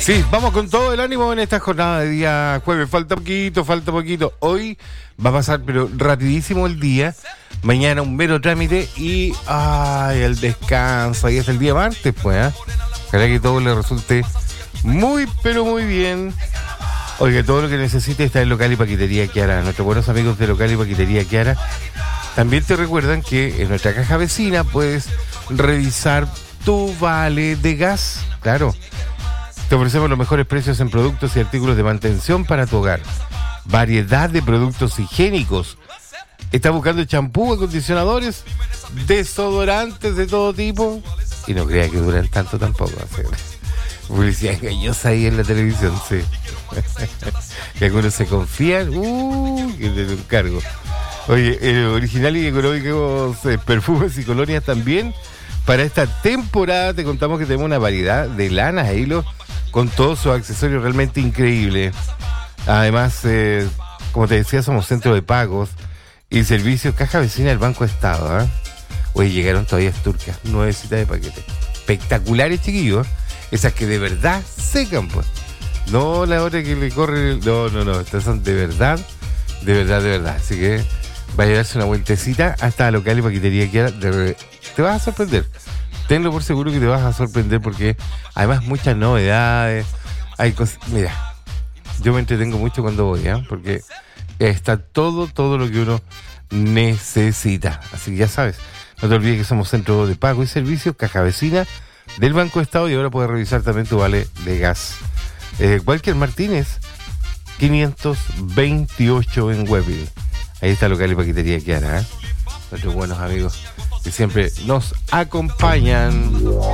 Sí, vamos con todo el ánimo en esta jornada de día jueves. Falta poquito. Hoy va a pasar, pero rapidísimo el día. Mañana un mero trámite y el descanso. Ahí es el día martes, pues, ¿eh? Ojalá que todo le resulte muy, pero muy bien. Oiga, todo lo que necesite está en Local y Paquetería Kiara. Nuestros buenos amigos de Local y Paquetería Kiara también te recuerdan que en nuestra caja vecina puedes revisar tu vale de gas. Claro. Te ofrecemos los mejores precios en productos y artículos de mantención para tu hogar. Variedad de productos higiénicos. ¿Estás buscando champú, acondicionadores, desodorantes de todo tipo? Y no crea que duran tanto tampoco. Publicidad engañosa ahí en la televisión, sí. Que algunos se confían. Que te lo encargo. Oye, original y económicos perfumes y colonias también. Para esta temporada te contamos que tenemos una variedad de lanas e hilos con todos sus accesorios realmente increíbles. Además, como te decía, somos centro de pagos y servicios caja vecina del Banco Estado. Oye, llegaron todavía turcas, nuevecitas de paquete. Espectaculares, chiquillos. Esas que de verdad secan, pues. No la hora que le corre. No. Estas son de verdad. Así que vaya a darse una vueltecita hasta Local y Paquetería Kiara. Te vas a sorprender. Tenlo por seguro que te vas a sorprender porque además muchas novedades. Hay cosas. Mira, yo me entretengo mucho cuando voy, porque está todo lo que uno necesita. Así que ya sabes, no te olvides que somos centro de pago y servicios, caja vecina del Banco Estado, y ahora puedes revisar también tu vale de gas. Walker Martínez 528 en Webby. Ahí está Local y Paquetería Kiara, nuestros buenos amigos que siempre nos acompañan.